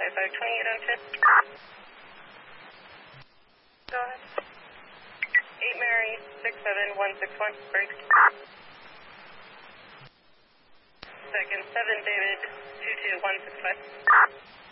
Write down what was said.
2802. Go ahead. 8 Mary 67161, break. Second 7 David 22165.